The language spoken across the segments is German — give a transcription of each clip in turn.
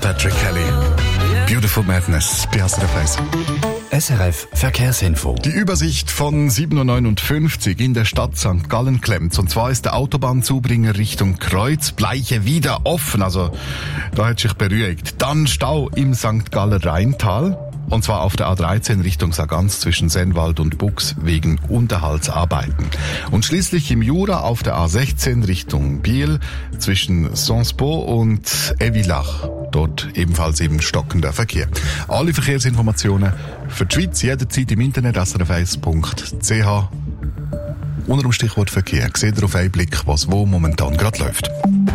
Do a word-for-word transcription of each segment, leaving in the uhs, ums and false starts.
Patrick Kelly. Beautiful Madness, bei S R F eins. S R F Verkehrsinfo. Die Übersicht von sieben Uhr neunundfünfzig in der Stadt Sankt Gallen klemmt. Und zwar ist der Autobahnzubringer Richtung Kreuzbleiche wieder offen. Also, da hat sich beruhigt. Dann Stau im Sankt Galler Rheintal. Und zwar auf der A dreizehn Richtung Sargans zwischen Sennwald und Bux wegen Unterhaltsarbeiten. Und schließlich im Jura auf der A sechzehn Richtung Biel zwischen Senspo und Evilach. Dort ebenfalls eben stockender Verkehr. Alle Verkehrsinformationen für die Schweiz jederzeit im Internet s r f eins punkt c h. Unter dem Stichwort Verkehr seht ihr auf einen Blick, was wo momentan gerade läuft.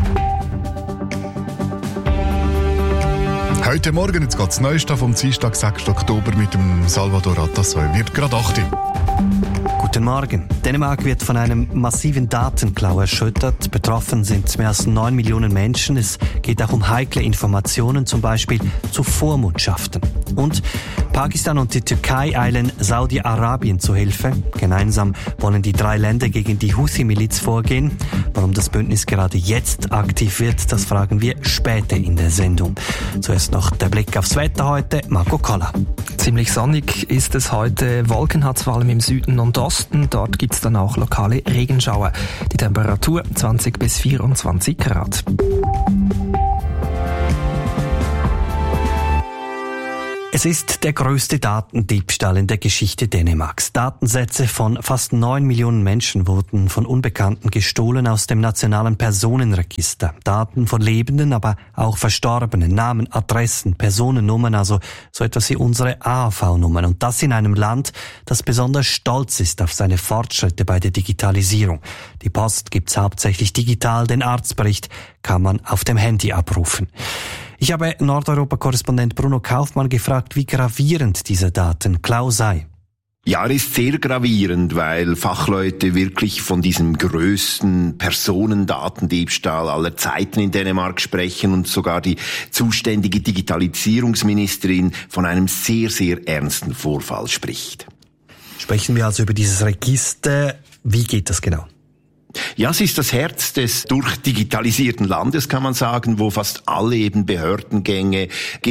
Heute Morgen, jetzt geht's Neustadt vom Dienstag, sechsten Oktober mit dem Salvador Atassoy. Wird gerade acht. Guten Morgen. Dänemark wird von einem massiven Datenklau erschüttert. Betroffen sind mehr als neun Millionen Menschen. Es geht auch um heikle Informationen, zum Beispiel zu Vormundschaften. Und Pakistan und die Türkei eilen Saudi-Arabien zu Hilfe. Gemeinsam wollen die drei Länder gegen die Houthi-Miliz vorgehen. Warum das Bündnis gerade jetzt aktiv wird, das fragen wir später in der Sendung. Zuerst noch der Blick aufs Wetter heute. Marco Koller. Ziemlich sonnig ist es heute. Wolken hat es vor allem im Süden und Osten. Dort gibt es dann auch lokale Regenschauer. Die Temperatur zwanzig bis vierundzwanzig Grad. Es ist der größte Datendiebstahl in der Geschichte Dänemarks. Datensätze von fast neun Millionen Menschen wurden von Unbekannten gestohlen aus dem nationalen Personenregister. Daten von Lebenden, aber auch Verstorbenen, Namen, Adressen, Personennummern, also so etwas wie unsere A A V-Nummern. Und das in einem Land, das besonders stolz ist auf seine Fortschritte bei der Digitalisierung. Die Post gibt's hauptsächlich digital, den Arztbericht kann man auf dem Handy abrufen. Ich habe Nordeuropa-Korrespondent Bruno Kaufmann gefragt, wie gravierend dieser Datenklau sei. Ja, er ist sehr gravierend, weil Fachleute wirklich von diesem größten Personendatendiebstahl aller Zeiten in Dänemark sprechen und sogar die zuständige Digitalisierungsministerin von einem sehr, sehr ernsten Vorfall spricht. Sprechen wir also über dieses Register. Wie geht das genau? Ja, es ist das Herz des durchdigitalisierten Landes, kann man sagen, wo fast alle eben Behördengänge,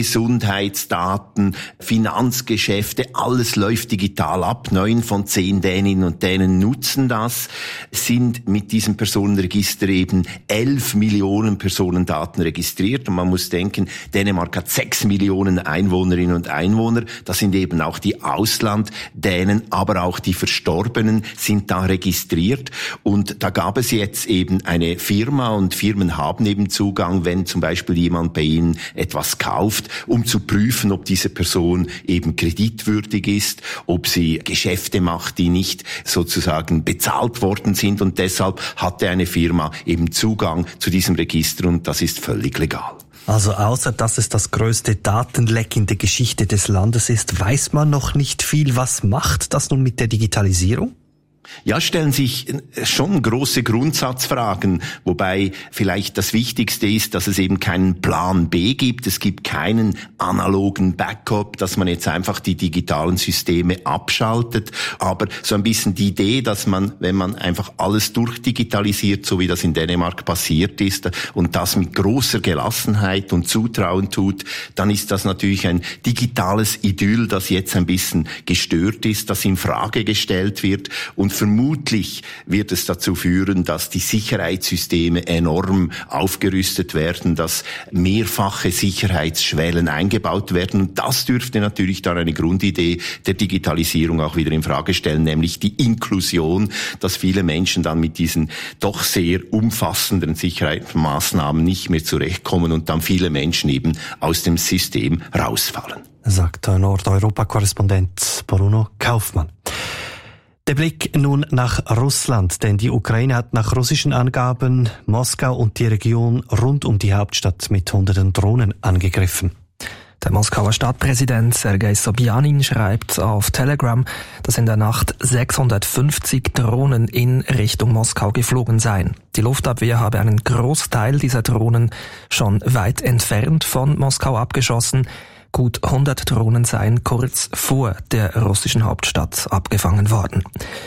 Gesundheitsdaten, Finanzgeschäfte, alles läuft digital ab. Neun von zehn Däninnen und Dänen nutzen das, sind mit diesem Personenregister eben elf Millionen Personendaten registriert. Und man muss denken, Dänemark hat sechs Millionen Einwohnerinnen und Einwohner. Das sind eben auch die Auslanddänen, aber auch die Verstorbenen sind da registriert. Und da gab es jetzt eben eine Firma und Firmen haben eben Zugang, wenn zum Beispiel jemand bei ihnen etwas kauft, um zu prüfen, ob diese Person eben kreditwürdig ist, ob sie Geschäfte macht, die nicht sozusagen bezahlt worden sind, und deshalb hatte eine Firma eben Zugang zu diesem Register und das ist völlig legal. Also außer dass es das größte Datenleck in der Geschichte des Landes ist, weiß man noch nicht viel. Was macht das nun mit der Digitalisierung? Ja, stellen sich schon große Grundsatzfragen, wobei vielleicht das Wichtigste ist, dass es eben keinen Plan B gibt. Es gibt keinen analogen Backup, dass man jetzt einfach die digitalen Systeme abschaltet. Aber so ein bisschen die Idee, dass man, wenn man einfach alles durchdigitalisiert, so wie das in Dänemark passiert ist, und das mit großer Gelassenheit und Zutrauen tut, dann ist das natürlich ein digitales Idyll, das jetzt ein bisschen gestört ist, das in Frage gestellt wird, und vermutlich wird es dazu führen, dass die Sicherheitssysteme enorm aufgerüstet werden, dass mehrfache Sicherheitsschwellen eingebaut werden. Und das dürfte natürlich dann eine Grundidee der Digitalisierung auch wieder in Frage stellen, nämlich die Inklusion, dass viele Menschen dann mit diesen doch sehr umfassenden Sicherheitsmaßnahmen nicht mehr zurechtkommen und dann viele Menschen eben aus dem System rausfallen. Sagt der Nordeuropa-Korrespondent Bruno Kaufmann. Der Blick nun nach Russland, denn die Ukraine hat nach russischen Angaben Moskau und die Region rund um die Hauptstadt mit hunderten Drohnen angegriffen. Der Moskauer Stadtpräsident Sergei Sobjanin schreibt auf Telegram, dass in der Nacht sechshundertfünfzig Drohnen in Richtung Moskau geflogen seien. Die Luftabwehr habe einen Großteil dieser Drohnen schon weit entfernt von Moskau abgeschossen. Gut hundert Drohnen seien kurz vor der russischen Hauptstadt abgefangen worden.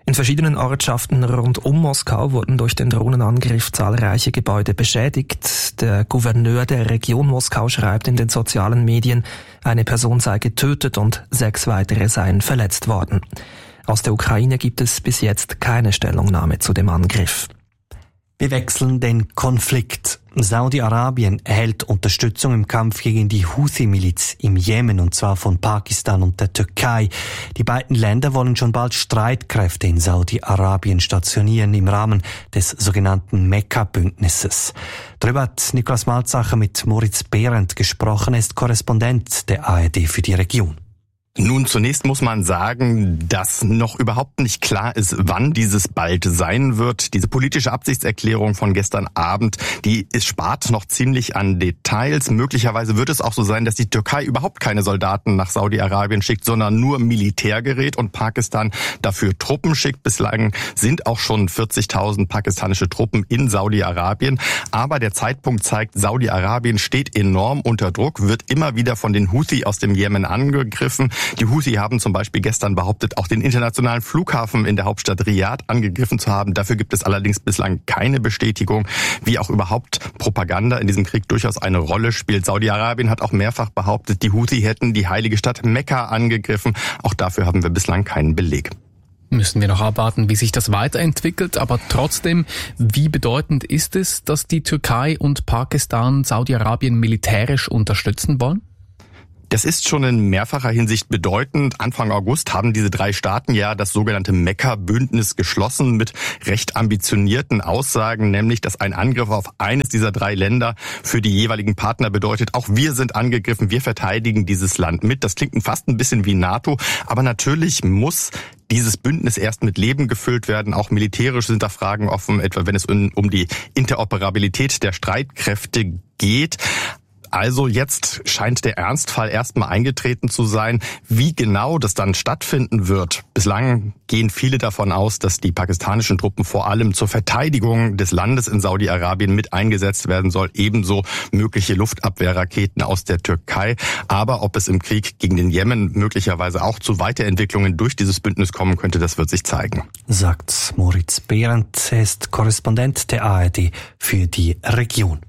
In verschiedenen Ortschaften rund um Moskau wurden durch den Drohnenangriff zahlreiche Gebäude beschädigt. Der Gouverneur der Region Moskau schreibt in den sozialen Medien, eine Person sei getötet und sechs weitere seien verletzt worden. Aus der Ukraine gibt es bis jetzt keine Stellungnahme zu dem Angriff. Wir wechseln den Konflikt. Saudi-Arabien erhält Unterstützung im Kampf gegen die Houthi-Miliz im Jemen, und zwar von Pakistan und der Türkei. Die beiden Länder wollen schon bald Streitkräfte in Saudi-Arabien stationieren im Rahmen des sogenannten Mekka-Bündnisses. Darüber hat Niklas Malzacher mit Moritz Behrendt gesprochen. Er ist Korrespondent der A R D für die Region. Nun, zunächst muss man sagen, dass noch überhaupt nicht klar ist, wann dieses bald sein wird. Diese politische Absichtserklärung von gestern Abend, die ist spart noch ziemlich an Details. Möglicherweise wird es auch so sein, dass die Türkei überhaupt keine Soldaten nach Saudi-Arabien schickt, sondern nur Militärgerät und Pakistan dafür Truppen schickt. Bislang sind auch schon vierzigtausend pakistanische Truppen in Saudi-Arabien. Aber der Zeitpunkt zeigt, Saudi-Arabien steht enorm unter Druck, wird immer wieder von den Houthi aus dem Jemen angegriffen. Die Houthi haben zum Beispiel gestern behauptet, auch den internationalen Flughafen in der Hauptstadt Riyadh angegriffen zu haben. Dafür gibt es allerdings bislang keine Bestätigung, wie auch überhaupt Propaganda in diesem Krieg durchaus eine Rolle spielt. Saudi-Arabien hat auch mehrfach behauptet, die Houthi hätten die heilige Stadt Mekka angegriffen. Auch dafür haben wir bislang keinen Beleg. Müssen wir noch abwarten, wie sich das weiterentwickelt. Aber trotzdem, wie bedeutend ist es, dass die Türkei und Pakistan Saudi-Arabien militärisch unterstützen wollen? Das ist schon in mehrfacher Hinsicht bedeutend. Anfang August haben diese drei Staaten ja das sogenannte Mekka-Bündnis geschlossen mit recht ambitionierten Aussagen, nämlich, dass ein Angriff auf eines dieser drei Länder für die jeweiligen Partner bedeutet, auch wir sind angegriffen, wir verteidigen dieses Land mit. Das klingt fast ein bisschen wie NATO, aber natürlich muss dieses Bündnis erst mit Leben gefüllt werden. Auch militärisch sind da Fragen offen, etwa wenn es um die Interoperabilität der Streitkräfte geht. Also jetzt scheint der Ernstfall erstmal eingetreten zu sein. Wie genau das dann stattfinden wird, bislang gehen viele davon aus, dass die pakistanischen Truppen vor allem zur Verteidigung des Landes in Saudi-Arabien mit eingesetzt werden soll, ebenso mögliche Luftabwehrraketen aus der Türkei. Aber ob es im Krieg gegen den Jemen möglicherweise auch zu Weiterentwicklungen durch dieses Bündnis kommen könnte, das wird sich zeigen. Sagt Moritz Behrendt, er ist Korrespondent der A R D für die Region.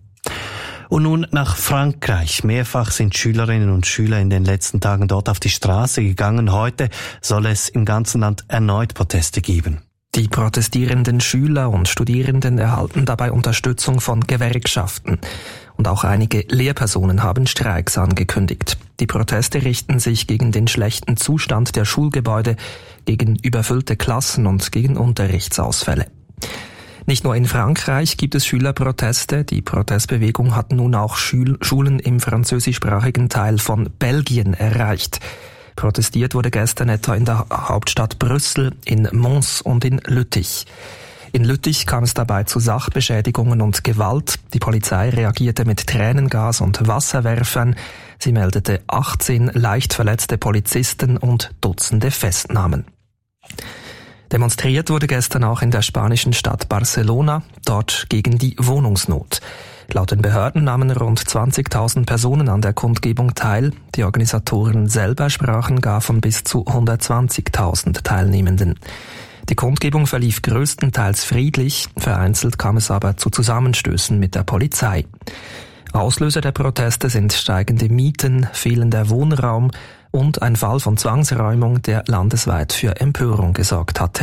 Und nun nach Frankreich. Mehrfach sind Schülerinnen und Schüler in den letzten Tagen dort auf die Straße gegangen. Heute soll es im ganzen Land erneut Proteste geben. Die protestierenden Schüler und Studierenden erhalten dabei Unterstützung von Gewerkschaften. Und auch einige Lehrpersonen haben Streiks angekündigt. Die Proteste richten sich gegen den schlechten Zustand der Schulgebäude, gegen überfüllte Klassen und gegen Unterrichtsausfälle. Nicht nur in Frankreich gibt es Schülerproteste. Die Protestbewegung hat nun auch Schul- Schulen im französischsprachigen Teil von Belgien erreicht. Protestiert wurde gestern etwa in der Hauptstadt Brüssel, in Mons und in Lüttich. In Lüttich kam es dabei zu Sachbeschädigungen und Gewalt. Die Polizei reagierte mit Tränengas und Wasserwerfern. Sie meldete achtzehn leicht verletzte Polizisten und Dutzende Festnahmen. Demonstriert wurde gestern auch in der spanischen Stadt Barcelona, dort gegen die Wohnungsnot. Laut den Behörden nahmen rund zwanzigtausend Personen an der Kundgebung teil. Die Organisatoren selber sprachen gar von bis zu hundertzwanzigtausend Teilnehmenden. Die Kundgebung verlief größtenteils friedlich, vereinzelt kam es aber zu Zusammenstößen mit der Polizei. Auslöser der Proteste sind steigende Mieten, fehlender Wohnraum und ein Fall von Zwangsräumung, der landesweit für Empörung gesorgt hatte.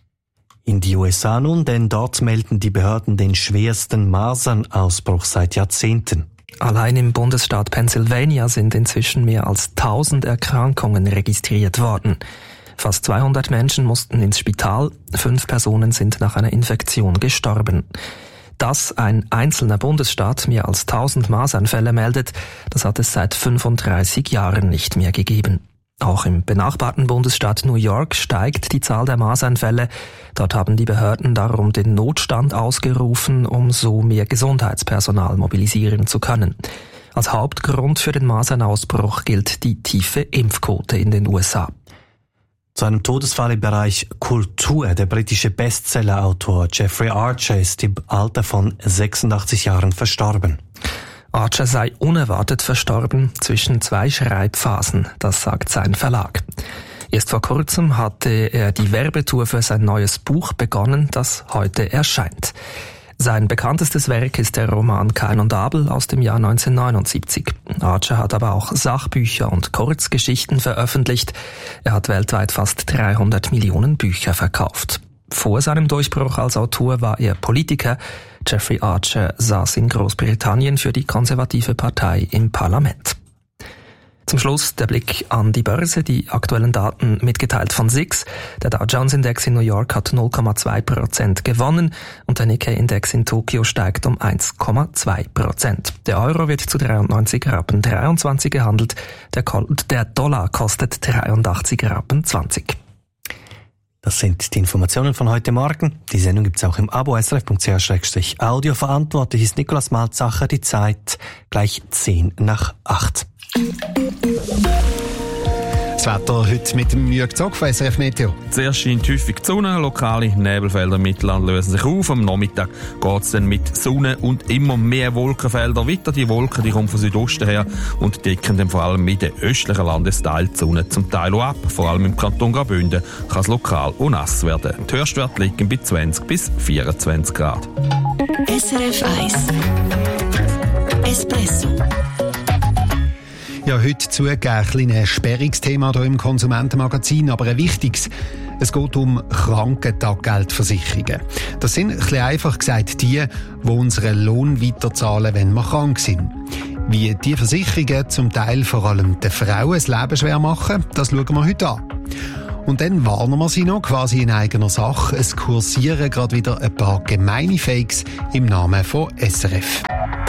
In die U S A nun, denn dort melden die Behörden den schwersten Masernausbruch seit Jahrzehnten. Allein im Bundesstaat Pennsylvania sind inzwischen mehr als tausend Erkrankungen registriert worden. Fast zweihundert Menschen mussten ins Spital, fünf Personen sind nach einer Infektion gestorben. Dass ein einzelner Bundesstaat mehr als tausend Masernfälle meldet, das hat es seit fünfunddreißig Jahren nicht mehr gegeben. Auch im benachbarten Bundesstaat New York steigt die Zahl der Masernfälle. Dort haben die Behörden darum den Notstand ausgerufen, um so mehr Gesundheitspersonal mobilisieren zu können. Als Hauptgrund für den Masernausbruch gilt die tiefe Impfquote in den U S A. Zu einem Todesfall im Bereich Kultur. Der britische Bestsellerautor Jeffrey Archer ist im Alter von sechsundachtzig Jahren verstorben. Archer sei unerwartet verstorben zwischen zwei Schreibphasen, das sagt sein Verlag. Erst vor kurzem hatte er die Werbetour für sein neues Buch begonnen, das heute erscheint. Sein bekanntestes Werk ist der Roman Kain und Abel aus dem Jahr neunzehnhundertneunundsiebzig. Archer hat aber auch Sachbücher und Kurzgeschichten veröffentlicht. Er hat weltweit fast dreihundert Millionen Bücher verkauft. Vor seinem Durchbruch als Autor war er Politiker. Jeffrey Archer saß in Großbritannien für die konservative Partei im Parlament. Zum Schluss der Blick an die Börse, die aktuellen Daten mitgeteilt von S I X. Der Dow Jones Index in New York hat null Komma zwei Prozent gewonnen und der Nikkei Index in Tokio steigt um eins Komma zwei Prozent. Der Euro wird zu dreiundneunzig Rappen dreiundzwanzig gehandelt, der, der Dollar kostet dreiundachtzig Rappen zwanzig. Das sind die Informationen von heute Morgen. Die Sendung gibt es auch im Abo S R F Punkt C H Audio. Verantwortlich ist Nikolaus Malzacher. Die Zeit gleich zehn nach acht. Das Wetter heute mit dem Jürg Zock von S R F Meteo. Zuerst scheint häufig die Sonne, lokale Nebelfelder im Mittelland lösen sich auf. Am Nachmittag geht es dann mit Sonne und immer mehr Wolkenfelder weiter. Die Wolken die kommen von Südosten her und decken dann vor allem mit den östlichen Landesteilen die Sonne zum Teil auch ab. Vor allem im Kanton Graubünden kann es lokal auch nass werden. Die Höchstwerte liegen bei zwanzig bis vierundzwanzig Grad. S R F eins Espresso. Ja, heute zugegeben ein sperriges hier im Konsumentenmagazin, aber ein wichtiges. Es geht um Krankentaggeldversicherungen. Das sind, ein bisschen einfach gesagt, die, die unseren Lohn weiterzahlen, wenn wir krank sind. Wie die Versicherungen zum Teil vor allem den Frauen das Leben schwer machen, das schauen wir heute an. Und dann warnen wir sie noch, quasi in eigener Sache. Es kursieren gerade wieder ein paar gemeine Fakes im Namen von S R F.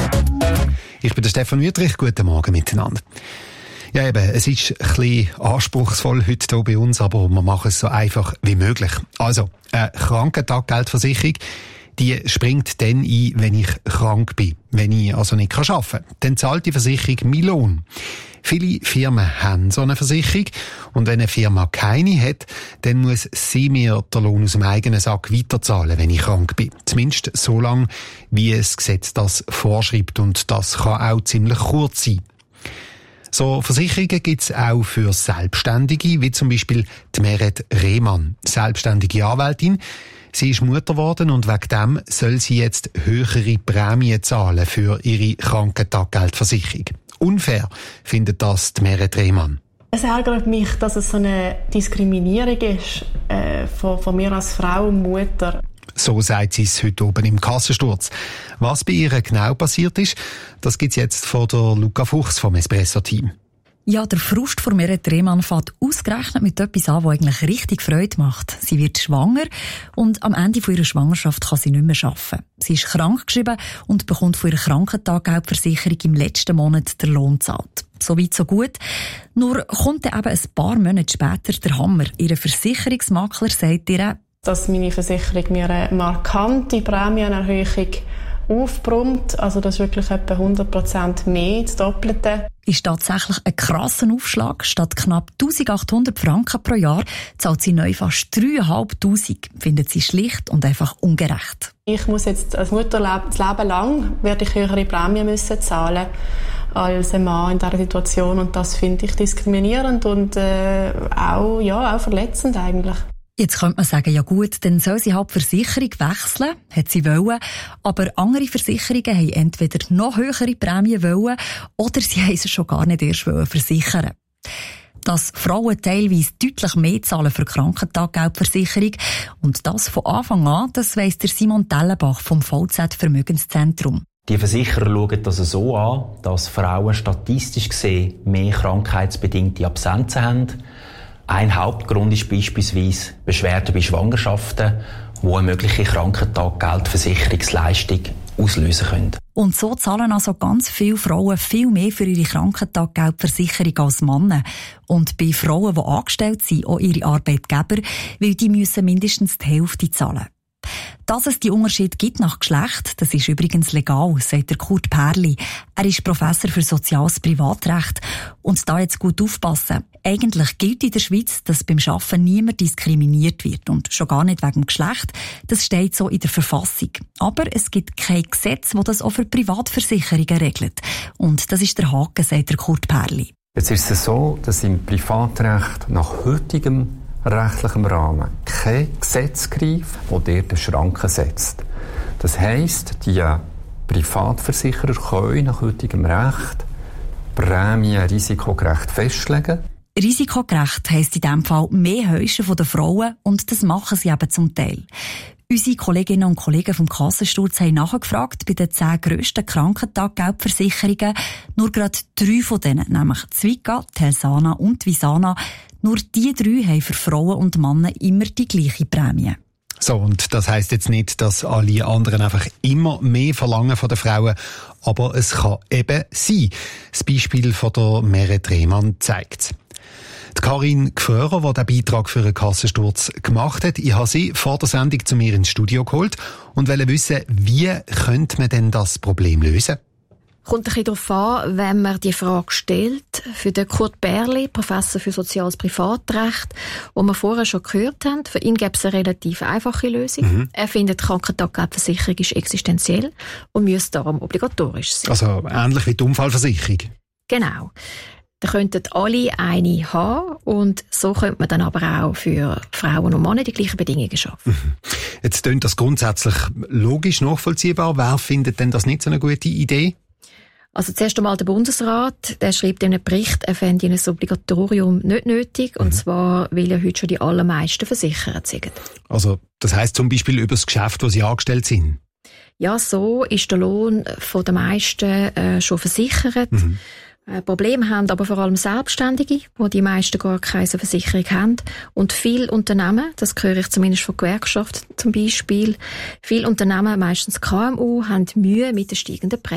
Ich bin der Stefan Wüttrich. Guten Morgen miteinander. Ja eben, es ist ein bisschen anspruchsvoll heute hier bei uns, aber wir machen es so einfach wie möglich. Also, eine Krankentaggeldversicherung, die springt dann ein, wenn ich krank bin, wenn ich also nicht arbeiten kann. Dann zahlt die Versicherung meinen Lohn. Viele Firmen haben so eine Versicherung und wenn eine Firma keine hat, dann muss sie mir den Lohn aus dem eigenen Sack weiterzahlen, wenn ich krank bin. Zumindest so lange, wie das Gesetz das vorschreibt und das kann auch ziemlich kurz sein. So Versicherungen gibt es auch für Selbstständige, wie zum Beispiel die Meret Rehmann, selbstständige Anwältin. Sie ist Mutter geworden und wegen dem soll sie jetzt höhere Prämien zahlen für ihre Krankentaggeldversicherung. Unfair findet das die Meret Rehmann. Es ärgert mich, dass es so eine Diskriminierung ist äh, von, von mir als Frau und Mutter. So sagt sie es heute oben im Kassensturz. Was bei ihr genau passiert ist, das gibt's jetzt von der Luca Fuchs vom Espresso-Team. Ja, der Frust von Meret Rehmann fängt ausgerechnet mit etwas an, was eigentlich richtig Freude macht. Sie wird schwanger und am Ende von ihrer Schwangerschaft kann sie nicht mehr arbeiten. Sie ist krankgeschrieben und bekommt von ihrer Krankentaggeldversicherung im letzten Monat den Lohn gezahlt. So weit, so gut. Nur kommt dann eben ein paar Monate später der Hammer. Ihr Versicherungsmakler sagt ihr, dass meine Versicherung mir eine markante Prämienerhöhung aufbrummt. Also das ist wirklich etwa hundert Prozent mehr, das Doppelte. Ist tatsächlich ein krasser Aufschlag. Statt knapp eintausendachthundert Franken pro Jahr zahlt sie neu fast dreitausendfünfhundert. Findet sie schlicht und einfach ungerecht. Ich muss jetzt als Mutter das Leben lang werde ich höhere Prämien müssen zahlen als ein Mann in dieser Situation. Und das finde ich diskriminierend und äh, auch, ja, auch verletzend eigentlich. Jetzt könnte man sagen, ja gut, dann soll sie halt die Versicherung wechseln, hat sie wollen, aber andere Versicherungen haben entweder noch höhere Prämien wollen oder sie haben sie schon gar nicht erst wollen versichern. Dass Frauen teilweise deutlich mehr zahlen für Krankentaggeldversicherung und das von Anfang an, das weiss der Simon Tellenbach vom V Z Vermögenszentrum. Die Versicherer schauen das so an, dass Frauen statistisch gesehen mehr krankheitsbedingte Absenzen haben. Ein Hauptgrund ist beispielsweise Beschwerden bei Schwangerschaften, die eine mögliche Krankentaggeldversicherungsleistung auslösen können. Und so zahlen also ganz viele Frauen viel mehr für ihre Krankentaggeldversicherung als Männer. Und bei Frauen, die angestellt sind, auch ihre Arbeitgeber, weil die müssen mindestens die Hälfte zahlen. Dass es die Unterschiede gibt nach Geschlecht, das ist übrigens legal, sagt der Kurt Perli. Er ist Professor für Soziales Privatrecht. Und da jetzt gut aufpassen. Eigentlich gilt in der Schweiz, dass beim Arbeiten niemand diskriminiert wird. Und schon gar nicht wegen dem Geschlecht. Das steht so in der Verfassung. Aber es gibt kein Gesetz, das das auch für Privatversicherungen regelt. Und das ist der Haken, sagt der Kurt Perli. Jetzt ist es so, dass im Privatrecht nach heutigem rechtlichem Rahmen kein Gesetz greift, das dort Schranken setzt. Das heisst, die Privatversicherer können nach heutigem Recht Prämien risikogerecht festlegen. Risikogerecht heisst in diesem Fall mehr Häuschen von den Frauen und das machen sie eben zum Teil. Unsere Kolleginnen und Kollegen vom Kassensturz haben nachgefragt bei den zehn grössten Krankentaggeldversicherungen. Nur gerade drei von denen, nämlich Zwiga, Telsana und Visana, nur die drei haben für Frauen und Männer immer die gleiche Prämie. So, und das heisst jetzt nicht, dass alle anderen einfach immer mehr verlangen von den Frauen, aber es kann eben sein. Das Beispiel von der Meret Rehmann zeigt es. Die Karin Gförer, die diesen Beitrag für einen Kassensturz gemacht hat, ich habe sie vor der Sendung zu mir ins Studio geholt und wollte wissen, wie könnte man denn das Problem lösen? Kommt ein bisschen darauf an, wenn man die Frage stellt. Für den Kurt Bärli, Professor für Soziales Privatrecht, den wir vorher schon gehört haben, für ihn gäbe es eine relativ einfache Lösung. Mhm. Er findet, die Krankentaggeldversicherung ist existenziell und müsste darum obligatorisch sein. Also ähnlich wie die Unfallversicherung? Genau. Da könnten alle eine haben und so könnte man dann aber auch für Frauen und Männer die gleichen Bedingungen schaffen. Mhm. Jetzt klingt das grundsätzlich logisch nachvollziehbar. Wer findet denn das nicht so eine gute Idee? Also zuerst einmal der Bundesrat, der schreibt in einem Bericht, er fände ein Obligatorium nicht nötig, und mhm. zwar, weil ja heute schon die allermeisten versichert sind. Also das heisst zum Beispiel über das Geschäft, wo sie angestellt sind? Ja, so ist der Lohn von den meisten äh, schon versichert. Mhm. Äh, Probleme haben aber vor allem Selbstständige, wo die meisten gar keine Versicherung haben. Und viele Unternehmen, das höre ich zumindest von Gewerkschaften zum Beispiel, viele Unternehmen, meistens K M U, haben Mühe mit den steigenden Prämien.